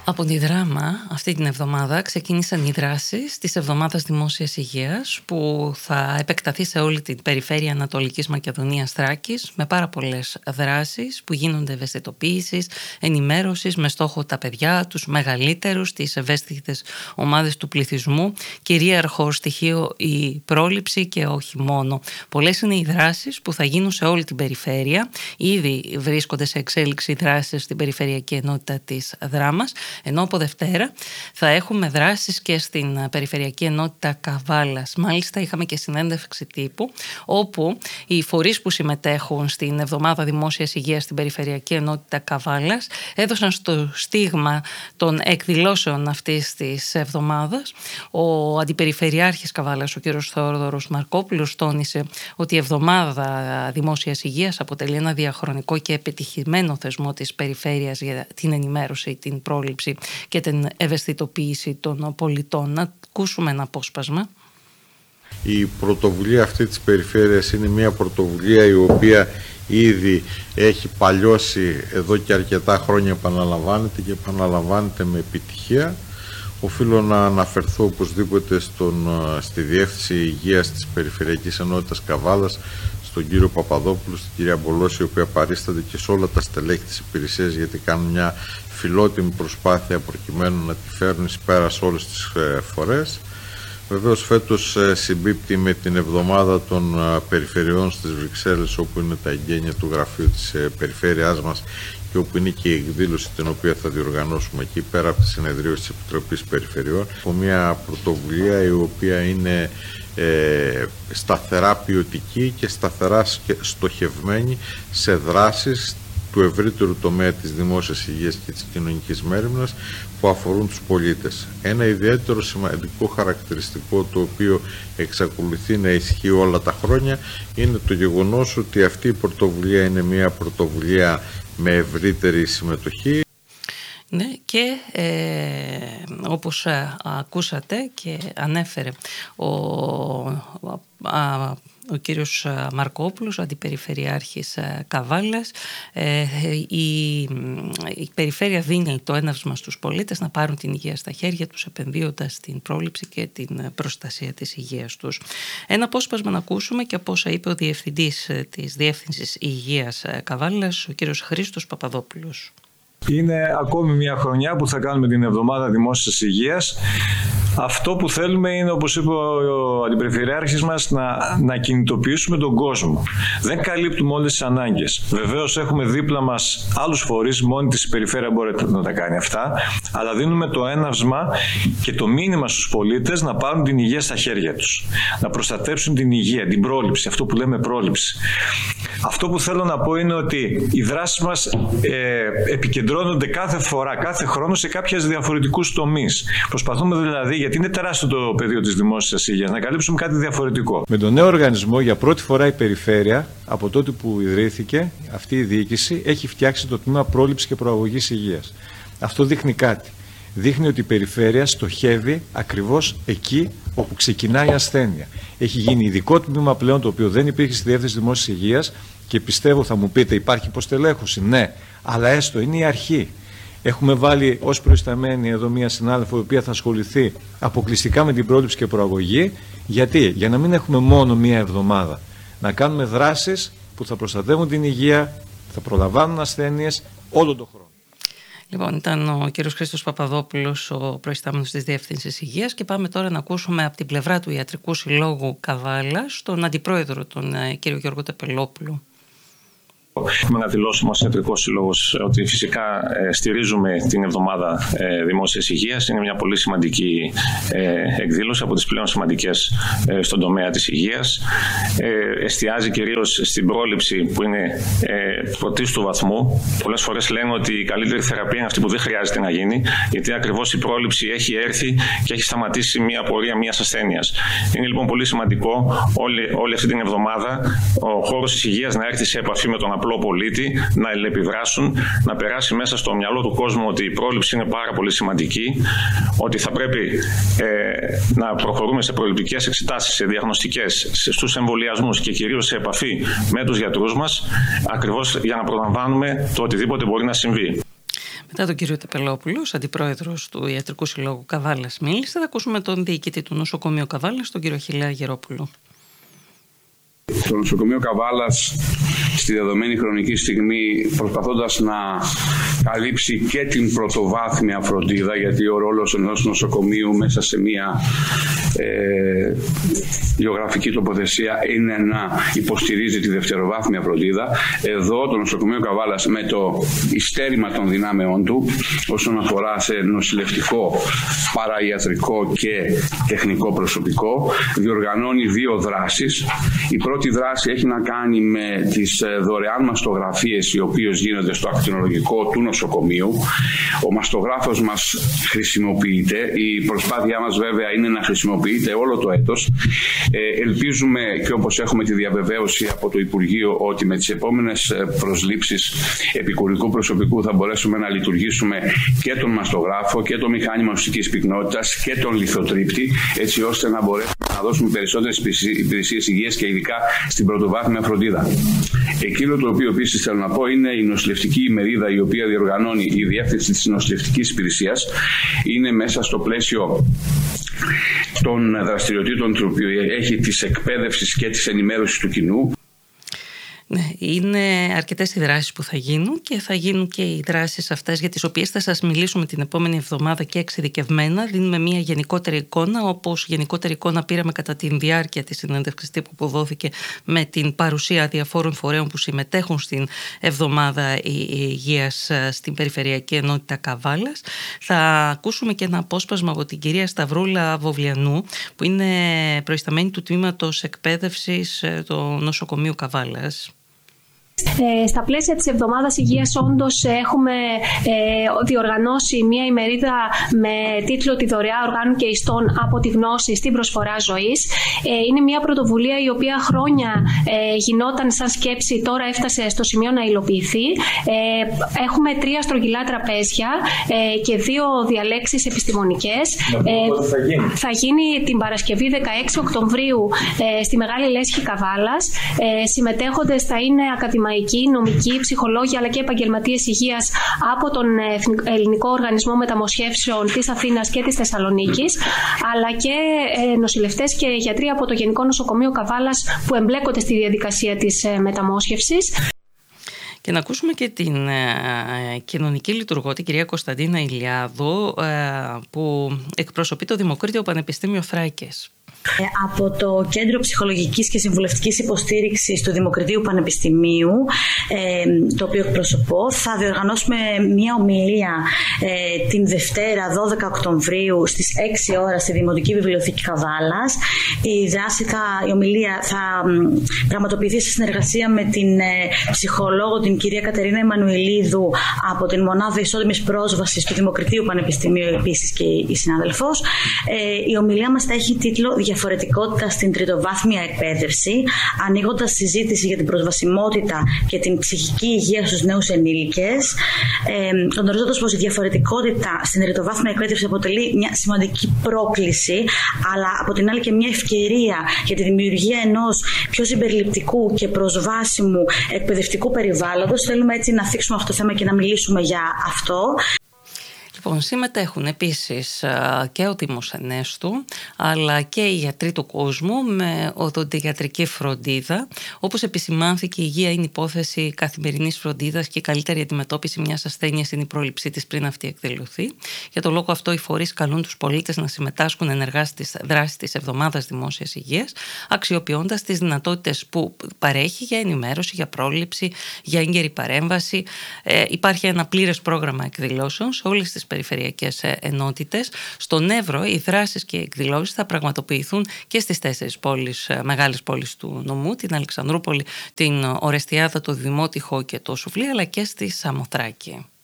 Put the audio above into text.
Από τη Δράμα αυτή την εβδομάδα ξεκίνησαν οι δράσεις της Εβδομάδας Δημόσιας Υγείας που θα επεκταθεί σε όλη την περιφέρεια Ανατολικής Μακεδονίας Θράκης με πάρα πολλές δράσεις που γίνονται ευαισθητοποίησης, ενημέρωσης με στόχο τα παιδιά, τους μεγαλύτερους, τις ευαίσθητες ομάδες του πληθυσμού, κυρίαρχο στοιχείο η πρόληψη και όχι μόνο. Πολλές είναι οι δράσεις που θα γίνουν σε όλη την περιφέρεια. Ήδη βρίσκονται σε εξέλιξη δράσεις στην Περιφερειακή Ενότητα της Δράμας. Ενώ από Δευτέρα θα έχουμε δράσεις και στην Περιφερειακή Ενότητα Καβάλας. Μάλιστα είχαμε και συνέντευξη τύπου όπου οι φορείς που συμμετέχουν στην Εβδομάδα Δημόσιας Υγείας στην Περιφερειακή Ενότητα Καβάλας έδωσαν στο στίγμα των εκδηλώσεων αυτής της εβδομάδας. Ο Αντιπεριφερειάρχης Καβάλας, ο κ. Θόδωρος Μαρκόπουλος, τόνισε ότι η Εβδομάδα Δημόσιας Υγείας αποτελεί ένα διαχρονικό και επιτυχημένο θεσμό της περιφέρειας για την ενημέρωση, την πρόληψη και την ευαισθητοποίηση των πολιτών. Να ακούσουμε ένα απόσπασμα. Η πρωτοβουλία αυτή της περιφέρειας είναι μια πρωτοβουλία η οποία ήδη έχει παλιώσει εδώ και αρκετά χρόνια, επαναλαμβάνεται και επαναλαμβάνεται με επιτυχία. Οφείλω να αναφερθώ οπωσδήποτε στη Διεύθυνση Υγείας της Περιφερειακής Ενότητας Καβάλας, στον κύριο Παπαδόπουλο, στην κυρία Μπολώση, η οποία παρίσταται, και σε όλα τα στελέχη της υπηρεσίας, γιατί κάνουν μια φιλότιμη προσπάθεια προκειμένου να τη φέρουν εις πέρα σε όλες τις φορές. Βεβαίως φέτος συμπίπτει με την εβδομάδα των περιφερειών στις Βρυξέλλες, όπου είναι τα εγγένεια του γραφείου της περιφέρειάς μας και όπου είναι και η εκδήλωση την οποία θα διοργανώσουμε εκεί πέρα από τη συνεδρίωση της Επιτροπής Περιφερειών. Από μια πρωτοβουλία η οποία είναι σταθερά ποιοτική και σταθερά στοχευμένη σε δράσεις του ευρύτερου τομέα της δημόσιας υγείας και της κοινωνικής μέριμνας που αφορούν τους πολίτες. Ένα ιδιαίτερο σημαντικό χαρακτηριστικό, το οποίο εξακολουθεί να ισχύει όλα τα χρόνια, είναι το γεγονός ότι αυτή η πρωτοβουλία είναι μια πρωτοβουλία με ευρύτερη συμμετοχή. Ναι, και όπως ακούσατε και ανέφερε ο κύριος Μαρκόπουλος, ο Αντιπεριφερειάρχης Καβάλας, η περιφέρεια δίνει το έναυσμα στους πολίτες να πάρουν την υγεία στα χέρια τους, επενδύοντας στην πρόληψη και την προστασία της υγείας τους. Ένα απόσπασμα να ακούσουμε και από όσα είπε ο Διευθυντής της Διεύθυνσης Υγείας Καβάλας, ο κύριος Χρήστος Παπαδόπουλος. Είναι ακόμη μια χρονιά που θα κάνουμε την Εβδομάδα Δημόσιας Υγείας. Αυτό που θέλουμε είναι, όπως είπε ο Αντιπεριφερειάρχης μας, να κινητοποιήσουμε τον κόσμο. Δεν καλύπτουμε όλες τις ανάγκες. Βεβαίως έχουμε δίπλα μας άλλους φορείς, μόνη της περιφέρεια μπορεί να τα κάνει αυτά, αλλά δίνουμε το έναυσμα και το μήνυμα στους πολίτες να πάρουν την υγεία στα χέρια τους. Να προστατεύσουν την υγεία, την πρόληψη, αυτό που λέμε πρόληψη. Αυτό που θέλω να πω είναι ότι οι δράσεις μας επικεντρώνονται κάθε φορά, κάθε χρόνο σε κάποιες διαφορετικούς τομείς. Προσπαθούμε δηλαδή, γιατί είναι τεράστιο το πεδίο της δημόσιας υγείας, να καλύψουμε κάτι διαφορετικό. Με τον νέο οργανισμό, για πρώτη φορά η περιφέρεια, από τότε που ιδρύθηκε αυτή η διοίκηση, έχει φτιάξει το τμήμα πρόληψης και προαγωγής υγείας. Αυτό δείχνει κάτι. Δείχνει ότι η περιφέρεια στοχεύει ακριβώς εκεί όπου ξεκινάει η ασθένεια. Έχει γίνει ειδικό τμήμα πλέον, το οποίο δεν υπήρχε στη Διεύθυνση Δημόσιας Υγείας, και πιστεύω θα μου πείτε, υπάρχει υποστελέχωση. Ναι, αλλά έστω είναι η αρχή. Έχουμε βάλει ως προϊσταμένη εδώ μία συνάδελφο, η οποία θα ασχοληθεί αποκλειστικά με την πρόληψη και προαγωγή. Γιατί? Για να μην έχουμε μόνο μία εβδομάδα. Να κάνουμε δράσεις που θα προστατεύουν την υγεία, θα προλαμβάνουν ασθένειες όλο τον χρόνο. Λοιπόν, ήταν ο κύριος Χρήστος Παπαδόπουλος, ο προϊστάμενος της Διεύθυνσης Υγείας, και πάμε τώρα να ακούσουμε από την πλευρά του Ιατρικού Συλλόγου Καβάλας τον αντιπρόεδρο, τον κύριο Γιώργο Τεπελόπουλο. Έχουμε να δηλώσουμε ως Ιατρικός Σύλλογος ότι φυσικά στηρίζουμε την Εβδομάδα Δημόσιας Υγείας. Είναι μια πολύ σημαντική εκδήλωση, από τις πλέον σημαντικές στον τομέα της υγείας. Εστιάζει κυρίως στην πρόληψη, που είναι πρωτίστου βαθμού. Πολλές φορές λένε ότι η καλύτερη θεραπεία είναι αυτή που δεν χρειάζεται να γίνει, γιατί ακριβώς η πρόληψη έχει έρθει και έχει σταματήσει μια πορεία μιας ασθένειας. Είναι λοιπόν πολύ σημαντικό όλη αυτή την εβδομάδα ο χώρος της υγείας να έρθει σε επαφή με τον απλό πολίτη, να ελεπιδράσουν, να περάσει μέσα στο μυαλό του κόσμου ότι η πρόληψη είναι πάρα πολύ σημαντική, ότι θα πρέπει να προχωρούμε σε προληπτικές εξετάσεις, σε διαγνωστικές, στους εμβολιασμούς και κυρίως σε επαφή με τους γιατρούς μας, ακριβώς για να προλαμβάνουμε το οτιδήποτε μπορεί να συμβεί. Μετά τον κύριο Τεπελόπουλο, αντιπρόεδρος του Ιατρικού Συλλόγου Καβάλας, μίλησε. Θα ακούσουμε τον διοικητή του νοσοκομείου Καβάλας, τον κύριο Αχιλλέα Γερόπουλο. Το νοσοκομείο Καβάλας στη δεδομένη χρονική στιγμή, προσπαθώντας να καλύψει και την πρωτοβάθμια φροντίδα, γιατί ο ρόλος ενός νοσοκομείου μέσα σε μια γεωγραφική τοποθεσία είναι να υποστηρίζει τη δευτεροβάθμια φροντίδα. Εδώ το νοσοκομείο Καβάλας, με το υστέρημα των δυνάμεών του όσον αφορά σε νοσηλευτικό, παραϊατρικό και τεχνικό προσωπικό, διοργανώνει 2 δράσεις. Η πρώτη δράση έχει να κάνει με τις δωρεάν μαστογραφίες, οι οποίες γίνονται στο ακτινολογικό του νοσοκομείου. Ο μαστογράφος μας χρησιμοποιείται, η προσπάθειά μας βέβαια είναι να χρησιμοποιείται όλο το έτος. Ελπίζουμε, και όπως έχουμε τη διαβεβαίωση από το Υπουργείο, ότι με τις επόμενες προσλήψεις επικουρικού προσωπικού θα μπορέσουμε να λειτουργήσουμε και τον μαστογράφο και το μηχάνημα ουσικής πυκνότητας και τον λιθοτρύπτη, έτσι ώστε να μπορέσουμε να δώσουμε περισσότερες υπηρεσίες υγείας και ειδικά στην πρωτοβάθμια φροντίδα. Εκείνο το οποίο επίσης θέλω να πω είναι η νοσηλευτική ημερίδα, η οποία διοργανώνει η Διεύθυνση της Νοσηλευτικής Υπηρεσίας. Είναι μέσα στο πλαίσιο των δραστηριοτήτων του οποίου έχει της εκπαίδευσης και της ενημέρωσης του κοινού. Ναι, είναι αρκετές οι δράσεις που θα γίνουν και θα γίνουν και οι δράσεις αυτές για τις οποίες θα σας μιλήσουμε την επόμενη εβδομάδα και εξειδικευμένα. Δίνουμε μια γενικότερη εικόνα, όπως γενικότερη εικόνα πήραμε κατά τη διάρκεια της συνέντευξης τύπου που δόθηκε με την παρουσία διαφόρων φορέων που συμμετέχουν στην εβδομάδα υγείας στην Περιφερειακή Ενότητα Καβάλας. Θα ακούσουμε και ένα απόσπασμα από την κυρία Σταυρούλα Βοβλιανού, που είναι προϊσταμένη του τμήματος εκπαίδευσης του νοσοκομείου Καβάλας. Στα πλαίσια της Εβδομάδας Υγείας όντως έχουμε διοργανώσει μια ημερίδα με τίτλο «Τη δωρεά οργάνων και ιστών από τη γνώση στην προσφορά ζωής». Είναι μια πρωτοβουλία η οποία χρόνια γινόταν σαν σκέψη, τώρα έφτασε στο σημείο να υλοποιηθεί. Έχουμε 3 στρογγυλά τραπέζια και 2 διαλέξεις επιστημονικές. Θα γίνει την Παρασκευή 16 Οκτωβρίου στη Μεγάλη Λέσχη Καβάλας. Συμμετέχοντες θα είναι ακαδημαϊκοί, νομικοί, ψυχολόγοι αλλά και επαγγελματίες υγείας από τον Ελληνικό Οργανισμό Μεταμοσχεύσεων της Αθήνας και της Θεσσαλονίκης, αλλά και νοσηλευτές και γιατροί από το Γενικό Νοσοκομείο Καβάλας που εμπλέκονται στη διαδικασία της μεταμόσχευσης. Και να ακούσουμε και την κοινωνική λειτουργό, την κυρία Κωνσταντίνα Ηλιάδου, που εκπροσωπεί το Δημοκρίτιο Πανεπιστήμιο Θράκης. Από το Κέντρο Ψυχολογικής και Συμβουλευτικής Υποστήριξης του Δημοκριτείου Πανεπιστημίου, το οποίο εκπροσωπώ, θα διοργανώσουμε μια ομιλία την Δευτέρα 12 Οκτωβρίου στις 6 ώρα στη Δημοτική Βιβλιοθήκη Καβάλας. Η ομιλία θα πραγματοποιηθεί σε συνεργασία με την ψυχολόγο την κυρία Κατερίνα Εμμανουηλίδου από την Μονάδα Ισότιμης Πρόσβασης του Δημοκριτείου Πανεπιστημίου, επίσης και η συνάδελφος. Η ομιλία μας θα έχει τίτλο «Διαφορετικότητα στην τριτοβάθμια εκπαίδευση», ανοίγοντας συζήτηση για την προσβασιμότητα και την ψυχική υγεία στους νέους ενήλικες, γνωρίζοντας πως η διαφορετικότητα στην τριτοβάθμια εκπαίδευση αποτελεί μια σημαντική πρόκληση, αλλά από την άλλη και μια ευκαιρία για τη δημιουργία ενός πιο συμπεριληπτικού και προσβάσιμου εκπαιδευτικού περιβάλλοντος. Θέλουμε έτσι να θίξουμε αυτό το θέμα και να μιλήσουμε για αυτό. Λοιπόν, συμμετέχουν επίσης και ο Δήμος Ενέστου, αλλά και οι γιατροί του κόσμου με οδοντιατρική φροντίδα. Όπως επισημάνθηκε, η υγεία είναι υπόθεση καθημερινής φροντίδας και η καλύτερη αντιμετώπιση μιας ασθένειας είναι η πρόληψή της πριν αυτή εκδηλωθεί. Για τον λόγο αυτό, οι φορείς καλούν τους πολίτες να συμμετάσχουν ενεργά στις δράσεις της Εβδομάδας Δημόσιας Υγείας, αξιοποιώντας τις δυνατότητες που παρέχει για ενημέρωση, για πρόληψη, για έγκαιρη παρέμβαση. Υπάρχει ένα πλήρες πρόγραμμα εκδηλώσεων σε όλες τις περιφερειακές ενότητες. Στον Εύρο οι δράσεις και οι εκδηλώσεις θα πραγματοποιηθούν και στις 4 μεγάλες πόλεις του νομού, την Αλεξανδρούπολη, την Ορεστιάδα, το Δημότυχο και το Σουφλί, αλλά και στη Σαμοθράκη.